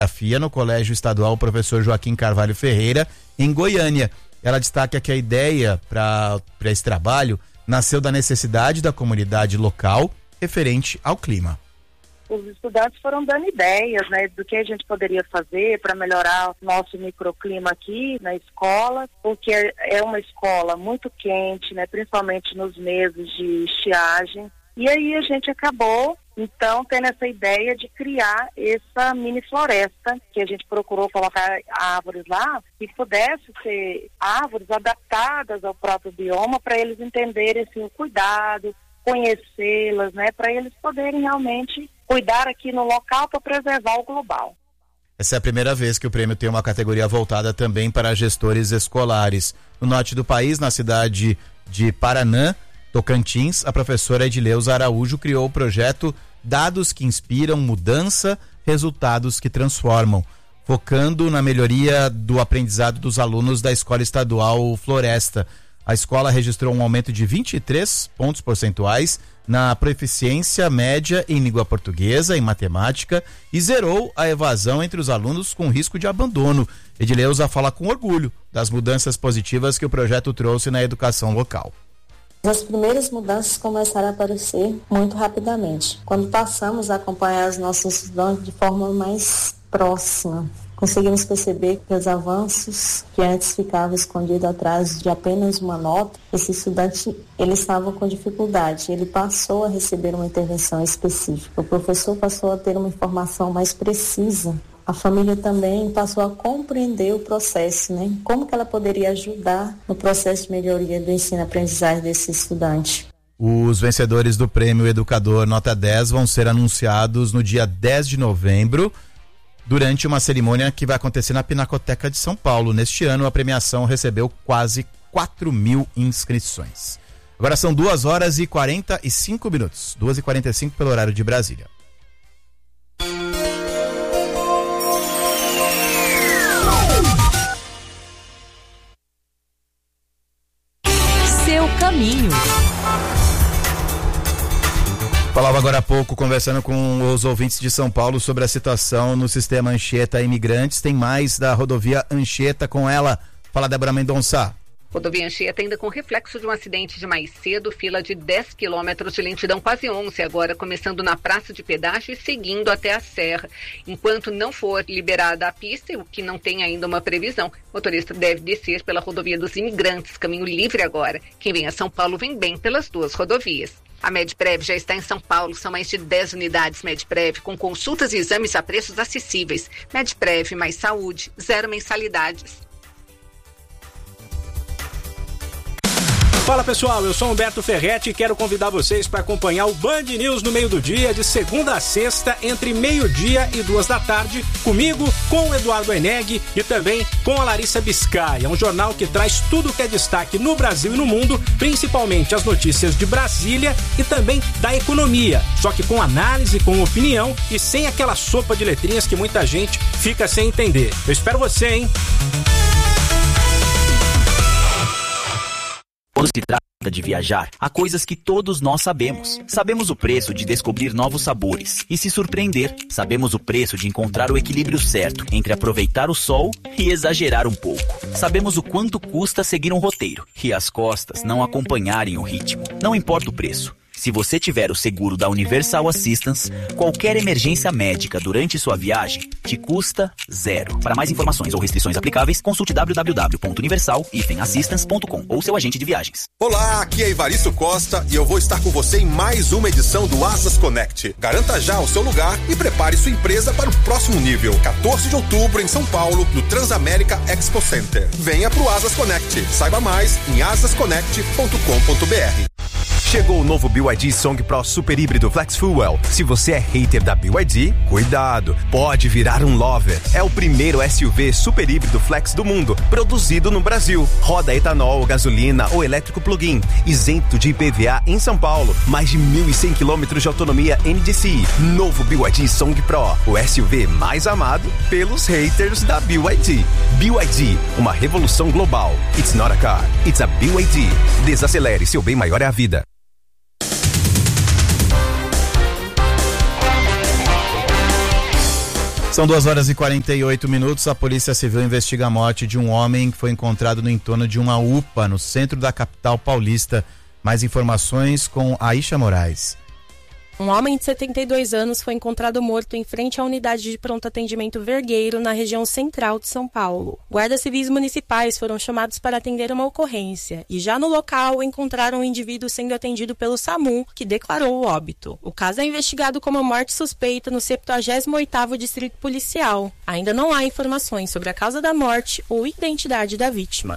no Colégio Estadual Professor Joaquim Carvalho Ferreira, em Goiânia. Ela destaca que a ideia para esse trabalho nasceu da necessidade da comunidade local referente ao clima. Os estudantes foram dando ideias, né, do que a gente poderia fazer para melhorar o nosso microclima aqui na escola, porque é uma escola muito quente, né, principalmente nos meses de estiagem. E aí a gente acabou, então, tendo essa ideia de criar essa mini floresta, que a gente procurou colocar árvores lá, que pudesse ser árvores adaptadas ao próprio bioma, para eles entenderem assim, o cuidado, conhecê-las, né, para eles poderem realmente cuidar aqui no local para preservar o global. Essa é a primeira vez que o prêmio tem uma categoria voltada também para gestores escolares. No norte do país, na cidade de Paranã, Tocantins, a professora Edileuza Araújo criou o projeto Dados que Inspiram Mudança, Resultados que Transformam, focando na melhoria do aprendizado dos alunos da Escola Estadual Floresta. A escola registrou um aumento de 23 pontos percentuais na proficiência média em língua portuguesa e matemática e zerou a evasão entre os alunos com risco de abandono. Edileuza fala com orgulho das mudanças positivas que o projeto trouxe na educação local. As primeiras mudanças começaram a aparecer muito rapidamente. Quando passamos a acompanhar os nossos estudantes de forma mais próxima, conseguimos perceber que os avanços que antes ficavam escondidos atrás de apenas uma nota, esse estudante ele estava com dificuldade, ele passou a receber uma intervenção específica, o professor passou a ter uma informação mais precisa. A família também passou a compreender o processo, né? Como que ela poderia ajudar no processo de melhoria do ensino-aprendizagem desse estudante. Os vencedores do Prêmio Educador Nota 10 vão ser anunciados no dia 10 de novembro, durante uma cerimônia que vai acontecer na Pinacoteca de São Paulo. Neste ano, a premiação recebeu quase 4.000 inscrições. Agora são 2h45, 2h45 pelo horário de Brasília. Seu caminho. Falava agora há pouco, conversando com os ouvintes de São Paulo sobre a situação no sistema Anchieta Imigrantes. Tem mais da rodovia Anchieta com ela. Fala, Débora Mendonça. Rodovia Anchieta ainda com reflexo de um acidente de mais cedo, fila de 10 quilômetros de lentidão, quase 11 agora, começando na praça de pedágio e seguindo até a serra. Enquanto não for liberada a pista, o que não tem ainda uma previsão, o motorista deve descer pela rodovia dos Imigrantes, caminho livre agora. Quem vem a São Paulo vem bem pelas duas rodovias. A Medprev já está em São Paulo, são mais de 10 unidades Medprev, com consultas e exames a preços acessíveis. Medprev mais saúde, 0 mensalidades. Fala pessoal, eu sou Humberto Ferretti e quero convidar vocês para acompanhar o Band News no meio do dia, de segunda a sexta, entre meio-dia e 2 da tarde, comigo, com o Eduardo Eneg e também com a Larissa Biscay. É um jornal que traz tudo que é destaque no Brasil e no mundo, principalmente as notícias de Brasília e também da economia, só que com análise, com opinião e sem aquela sopa de letrinhas que muita gente fica sem entender. Eu espero você, hein? Quando se trata de viajar, há coisas que todos nós sabemos. Sabemos o preço de descobrir novos sabores e se surpreender. Sabemos o preço de encontrar o equilíbrio certo entre aproveitar o sol e exagerar um pouco. Sabemos o quanto custa seguir um roteiro e as costas não acompanharem o ritmo. Não importa o preço. Se você tiver o seguro da Universal Assistance, qualquer emergência médica durante sua viagem te custa 0. Para mais informações ou restrições aplicáveis, consulte www.universal-assistance.com ou seu agente de viagens. Olá, aqui é Ivaristo Costa e eu vou estar com você em mais uma edição do Asas Connect. Garanta já o seu lugar e prepare sua empresa para o próximo nível. 14 de outubro em São Paulo, no Transamérica Expo Center. Venha pro Asas Connect. Saiba mais em asasconnect.com.br. Chegou o novo BYD Song Pro Super Híbrido Flex Fuel. Se você é hater da BYD, cuidado, pode virar um lover. É o primeiro SUV super híbrido flex do mundo, produzido no Brasil. Roda etanol, gasolina ou elétrico plug-in, isento de IPVA em São Paulo. Mais de 1.100 km de autonomia NDCi. Novo BYD Song Pro, o SUV mais amado pelos haters da BYD. BYD, uma revolução global. It's not a car, it's a BYD. Desacelere, seu bem maior é a vida. São 2h48. A Polícia Civil investiga a morte de um homem que foi encontrado no entorno de uma UPA, no centro da capital paulista. Mais informações com Aisha Moraes. Um homem de 72 anos foi encontrado morto em frente à unidade de pronto atendimento Vergueiro, na região central de São Paulo. Guardas civis municipais foram chamados para atender uma ocorrência e já no local encontraram o indivíduo sendo atendido pelo SAMU, que declarou o óbito. O caso é investigado como morte suspeita no 78º Distrito Policial. Ainda não há informações sobre a causa da morte ou identidade da vítima.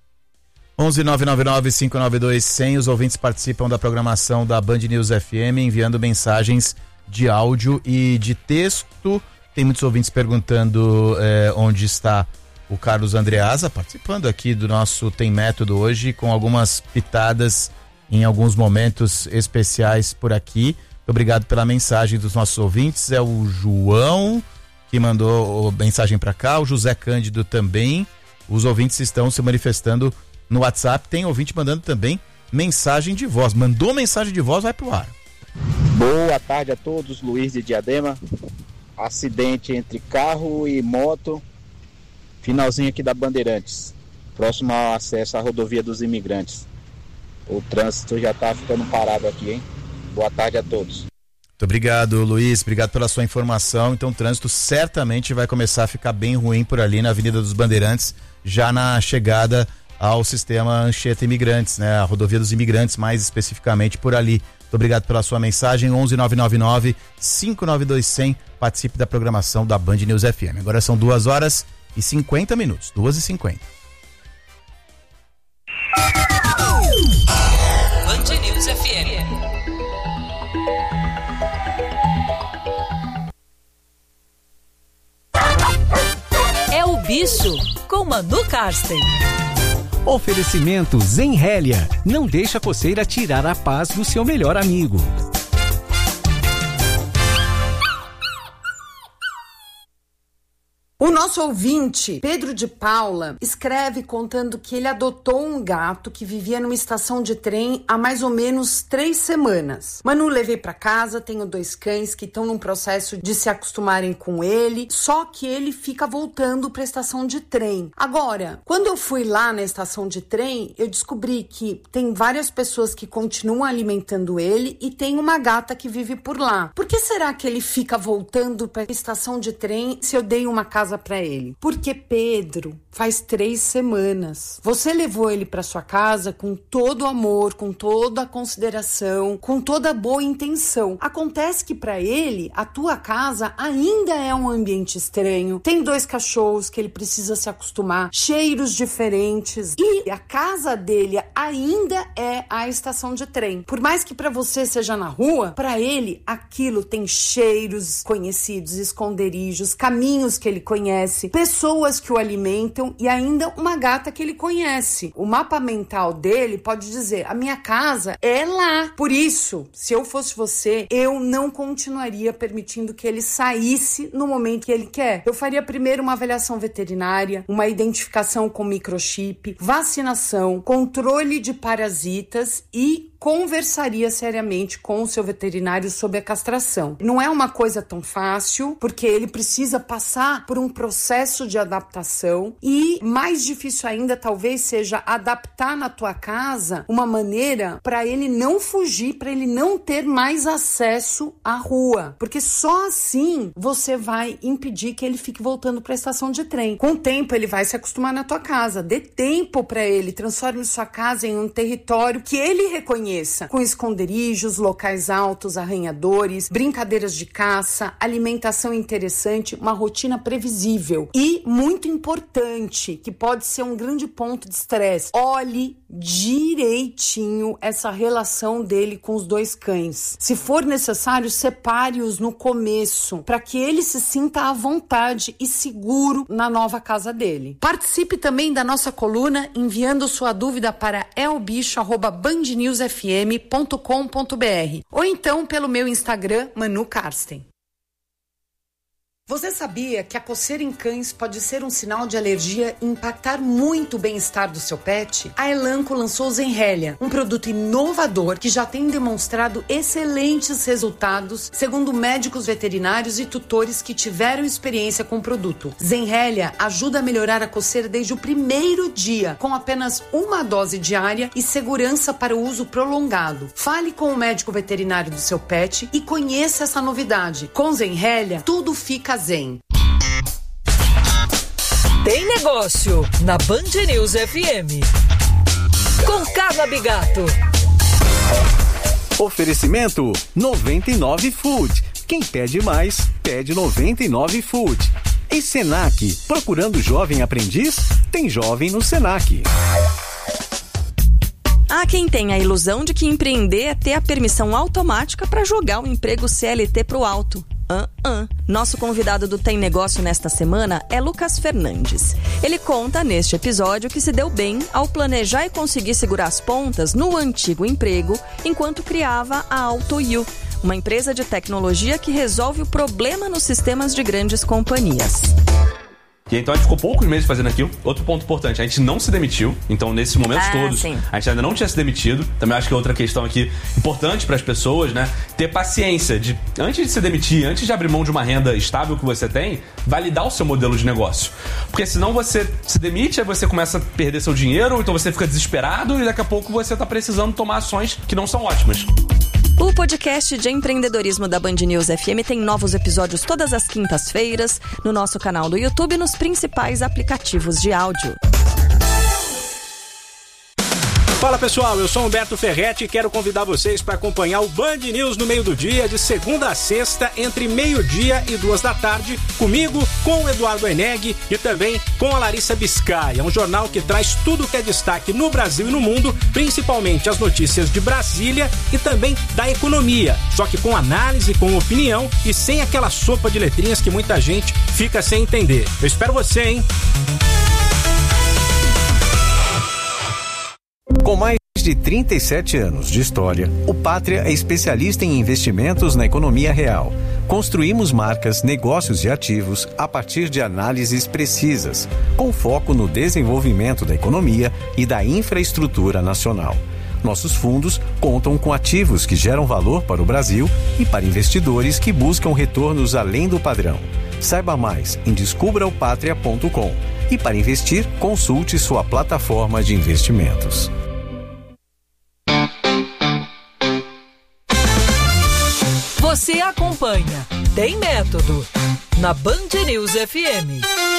11-999-592-100. Os ouvintes participam da programação da Band News FM enviando mensagens de áudio e de texto. Tem muitos ouvintes perguntando onde está o Carlos Andreasa, participando aqui do nosso Tem Método hoje, com algumas pitadas em alguns momentos especiais por aqui. Muito obrigado pela mensagem dos nossos ouvintes. É o João que mandou mensagem para cá, o José Cândido também. Os ouvintes estão se manifestando no WhatsApp. Tem ouvinte mandando também mensagem de voz. Mandou mensagem de voz, vai pro ar. Boa tarde a todos, Luiz de Diadema. Acidente entre carro e moto, finalzinho aqui da Bandeirantes, próximo ao acesso à rodovia dos imigrantes. O trânsito já tá ficando parado aqui, hein? Boa tarde a todos. Muito obrigado, Luiz. Obrigado pela sua informação. Então o trânsito certamente vai começar a ficar bem ruim por ali na Avenida dos Bandeirantes, já na chegada ao sistema Anchieta Imigrantes, né? A rodovia dos imigrantes, mais especificamente por ali. Muito obrigado pela sua mensagem. 11-999-592-100. Participe da programação da Band News FM. Agora são 2h50. 2h50. Band News FM. É o Bicho com Manu Karsten. Oferecimento Zenrélia. Não deixa a coceira tirar a paz do seu melhor amigo. O nosso ouvinte, Pedro de Paula, escreve contando que ele adotou um gato que vivia numa estação de trem há mais ou menos 3 semanas. Manu, levei pra casa, tenho 2 cães que estão num processo de se acostumarem com ele, só que ele fica voltando pra estação de trem. Agora, quando eu fui lá na estação de trem, eu descobri que tem várias pessoas que continuam alimentando ele e tem uma gata que vive por lá. Por que será que ele fica voltando pra estação de trem se eu dei uma casa para ele? Porque, Pedro, faz 3 semanas. Você levou ele para sua casa com todo o amor, com toda a consideração, com toda a boa intenção. Acontece que para ele, a tua casa ainda é um ambiente estranho. Tem 2 cachorros que ele precisa se acostumar, cheiros diferentes, e a casa dele ainda é a estação de trem. Por mais que para você seja na rua, para ele aquilo tem cheiros conhecidos, esconderijos, caminhos que ele conhece, pessoas que o alimentam e ainda uma gata que ele conhece. O mapa mental dele pode dizer: a minha casa é lá. Por isso, se eu fosse você, eu não continuaria permitindo que ele saísse no momento que ele quer. Eu faria primeiro uma avaliação veterinária, uma identificação com microchip, vacinação, controle de parasitas e conversaria seriamente com o seu veterinário sobre a castração. Não é uma coisa tão fácil, porque ele precisa passar por um processo de adaptação e mais difícil ainda talvez seja adaptar na tua casa uma maneira para ele não fugir, para ele não ter mais acesso à rua, porque só assim você vai impedir que ele fique voltando para a estação de trem. Com o tempo ele vai se acostumar na tua casa. Dê tempo para ele, transforme sua casa em um território que ele reconheça, com esconderijos, locais altos, arranhadores, brincadeiras de caça, alimentação interessante, uma rotina previsível. E, muito importante, que pode ser um grande ponto de estresse, olhe direitinho essa relação dele com os 2 cães. Se for necessário, separe-os no começo, para que ele se sinta à vontade e seguro na nova casa dele. Participe também da nossa coluna enviando sua dúvida para elbicho@bandnewsfm.com.br ou então pelo meu Instagram, Manu Karsten. Você sabia que a coceira em cães pode ser um sinal de alergia e impactar muito o bem-estar do seu pet? A Elanco lançou o Zenrelia, um produto inovador que já tem demonstrado excelentes resultados, segundo médicos veterinários e tutores que tiveram experiência com o produto. Zenrelia ajuda a melhorar a coceira desde o primeiro dia, com apenas uma dose diária e segurança para o uso prolongado. Fale com o médico veterinário do seu pet e conheça essa novidade. Com Zenrelia, tudo fica zen. Tem negócio na Band News FM. Com Carla Bigato. Oferecimento 99 Food. Quem pede mais, pede 99 Food. E Senac, procurando jovem aprendiz? Tem jovem no Senac. Há quem tenha a ilusão de que empreender é ter a permissão automática para jogar o emprego CLT pro alto. Nosso convidado do Tem Negócio nesta semana é Lucas Fernandes. Ele conta neste episódio que se deu bem ao planejar e conseguir segurar as pontas no antigo emprego enquanto criava a AutoU, uma empresa de tecnologia que resolve o problema nos sistemas de grandes companhias. E então a gente ficou poucos meses fazendo aquilo. Outro ponto importante, a gente não se demitiu. Então nesses momentos todos, sim, a gente ainda não tinha se demitido. Também acho que é outra questão aqui importante para as pessoas, né? Ter paciência de, antes de se demitir, antes de abrir mão de uma renda estável que você tem, validar o seu modelo de negócio. Porque senão você se demite, aí você começa a perder seu dinheiro, ou então você fica desesperado e daqui a pouco você tá precisando tomar ações que não são ótimas. O podcast de empreendedorismo da Band News FM tem novos episódios todas as quintas-feiras no nosso canal do YouTube e nos principais aplicativos de áudio. Fala pessoal, eu sou Humberto Ferretti e quero convidar vocês para acompanhar o Band News no meio do dia, de segunda a sexta, entre meio-dia e 2 da tarde, comigo, com o Eduardo Eneg e também com a Larissa Biscay. É um jornal que traz tudo que é destaque no Brasil e no mundo, principalmente as notícias de Brasília e também da economia, só que com análise, com opinião e sem aquela sopa de letrinhas que muita gente fica sem entender. Eu espero você, hein? Com mais de 37 anos de história, o Pátria é especialista em investimentos na economia real. Construímos marcas, negócios e ativos a partir de análises precisas, com foco no desenvolvimento da economia e da infraestrutura nacional. Nossos fundos contam com ativos que geram valor para o Brasil e para investidores que buscam retornos além do padrão. Saiba mais em descubraopatria.com e para investir, consulte sua plataforma de investimentos. Você acompanha Tem Método na Band News FM.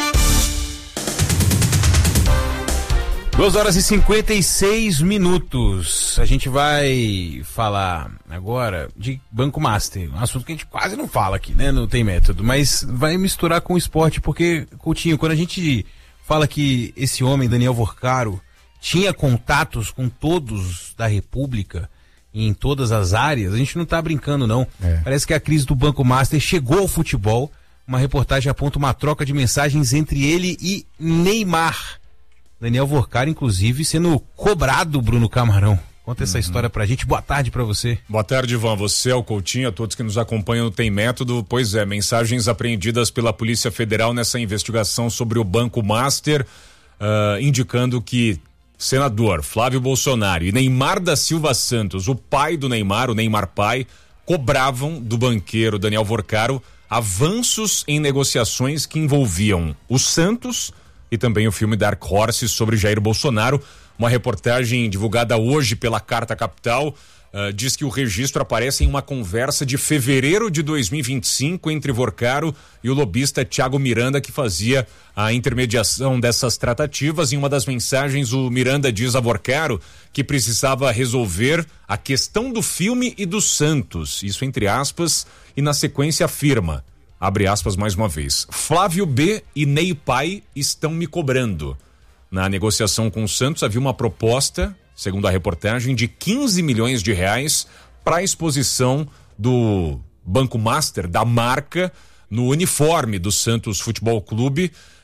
2h56. A gente vai falar agora de Banco Master, um assunto que a gente quase não fala aqui, né? Não tem método, mas vai misturar com o esporte, porque, Coutinho, quando a gente fala que esse homem, Daniel Vorcaro, tinha contatos com todos da República, em todas as áreas, a gente não tá brincando não. Parece que a crise do Banco Master chegou ao futebol. Uma reportagem aponta uma troca de mensagens entre ele e Neymar. Daniel Vorcaro, inclusive, sendo cobrado, Bruno Camarão. Conta essa história pra gente. Boa tarde pra você. Boa tarde, Ivan. Você, o Coutinho, a todos que nos acompanham no Tem Método. Pois é, mensagens apreendidas pela Polícia Federal nessa investigação sobre o Banco Master, indicando que senador Flávio Bolsonaro e Neymar da Silva Santos, o pai do Neymar, o Neymar pai, cobravam do banqueiro Daniel Vorcaro avanços em negociações que envolviam o Santos e também o filme Dark Horse sobre Jair Bolsonaro. Uma reportagem divulgada hoje pela Carta Capital diz que o registro aparece em uma conversa de fevereiro de 2025 entre Vorcaro e o lobista Thiago Miranda, que fazia a intermediação dessas tratativas. Em uma das mensagens, o Miranda diz a Vorcaro que precisava resolver a questão do filme e do Santos, isso entre aspas, e na sequência afirma, abre aspas mais uma vez, Flávio B e Ney Pai estão me cobrando. Na negociação com o Santos havia uma proposta, segundo a reportagem, de 15 milhões de reais para a exposição do Banco Master, da marca, no uniforme do Santos Futebol Clube.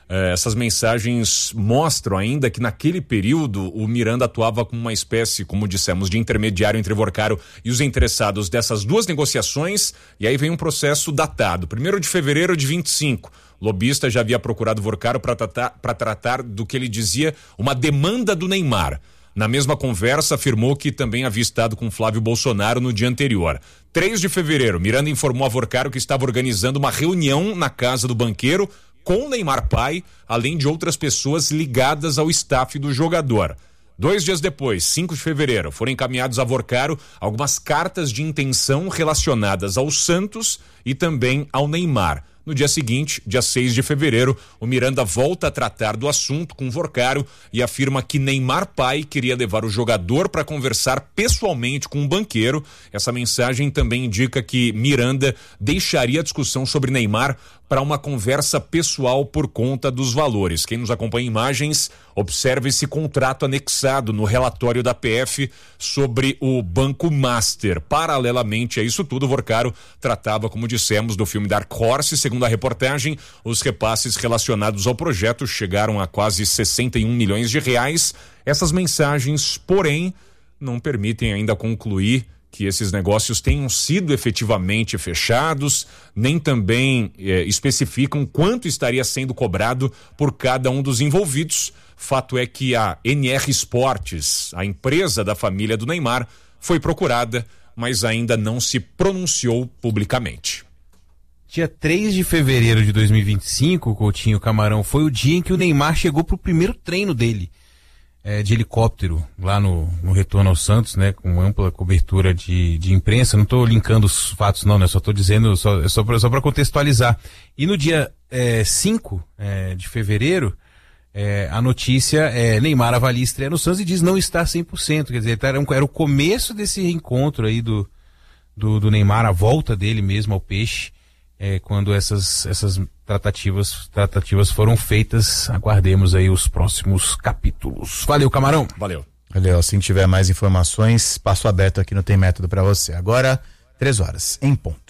Essas mensagens mostram ainda que naquele período o Miranda atuava como uma espécie, como dissemos, de intermediário entre Vorcaro e os interessados dessas duas negociações, e aí vem um processo datado, 1º de fevereiro de 25. O lobista já havia procurado Vorcaro para tratar do que ele dizia uma demanda do Neymar. Na mesma conversa, afirmou que também havia estado com Flávio Bolsonaro no dia anterior. 3 de fevereiro, Miranda informou a Vorcaro que estava organizando uma reunião na casa do banqueiro com Neymar pai, além de outras pessoas ligadas ao staff do jogador. 2 dias depois, 5 de fevereiro, foram encaminhados a Vorcaro algumas cartas de intenção relacionadas ao Santos e também ao Neymar. No dia seguinte, dia 6 de fevereiro, o Miranda volta a tratar do assunto com Vorcaro e afirma que Neymar pai queria levar o jogador para conversar pessoalmente com um banqueiro. Essa mensagem também indica que Miranda deixaria a discussão sobre Neymar para uma conversa pessoal por conta dos valores. Quem nos acompanha em imagens, observa esse contrato anexado no relatório da PF sobre o Banco Master. Paralelamente a isso tudo, Vorcaro tratava, como dissemos, do filme Dark Horse. Segundo a reportagem, os repasses relacionados ao projeto chegaram a quase 61 milhões de reais. Essas mensagens, porém, não permitem ainda concluir que esses negócios tenham sido efetivamente fechados, nem também especificam quanto estaria sendo cobrado por cada um dos envolvidos. Fato é que a NR Esportes, a empresa da família do Neymar, foi procurada, mas ainda não se pronunciou publicamente. Dia 3 de fevereiro de 2025, Coutinho Camarão, foi o dia em que o Neymar chegou pro primeiro treino dele. De helicóptero, lá no retorno ao Santos, né, com ampla cobertura de imprensa. Não estou linkando os fatos não, né, só estou dizendo, só para contextualizar. E no dia 5 de fevereiro, a notícia Neymar avalia estreia no Santos e diz não estar 100%, quer dizer, era o começo desse reencontro aí do Neymar, a volta dele mesmo ao Peixe, quando essas tratativas foram feitas. Aguardemos aí os próximos capítulos. Valeu, Camarão. Valeu. Valeu. Assim tiver mais informações, passo aberto aqui no Tem Método para você. Agora, 3 horas, em ponto.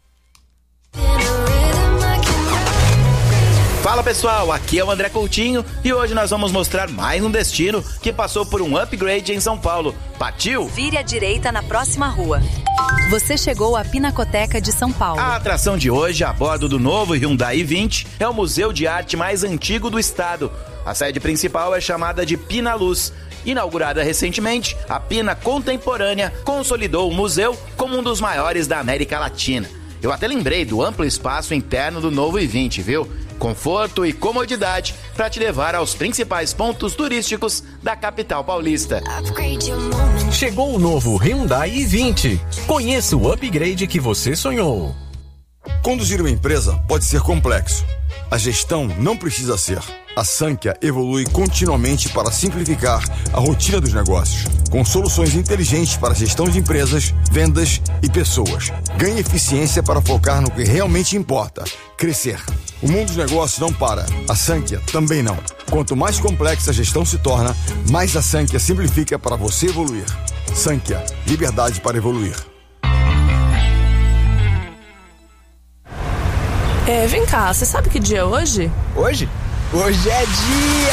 Fala pessoal, aqui é o André Coutinho e hoje nós vamos mostrar mais um destino que passou por um upgrade em São Paulo. Partiu? Vire à direita na próxima rua. Você chegou à Pinacoteca de São Paulo. A atração de hoje, a bordo do novo Hyundai i20, é o museu de arte mais antigo do estado. A sede principal é chamada de Pina Luz. Inaugurada recentemente, a Pina Contemporânea consolidou o museu como um dos maiores da América Latina. Eu até lembrei do amplo espaço interno do novo i20, viu? Conforto e comodidade para te levar aos principais pontos turísticos da capital paulista. Chegou o novo Hyundai i20. Conheça o upgrade que você sonhou. Conduzir uma empresa pode ser complexo. A gestão não precisa ser. A Sankhya evolui continuamente para simplificar a rotina dos negócios, com soluções inteligentes para a gestão de empresas, vendas e pessoas. Ganhe eficiência para focar no que realmente importa, crescer. O mundo dos negócios não para, a Sankhya também não. Quanto mais complexa a gestão se torna, mais a Sankhya simplifica para você evoluir. Sankhya, liberdade para evoluir. Vem cá, você sabe que dia é hoje? Hoje? Hoje é dia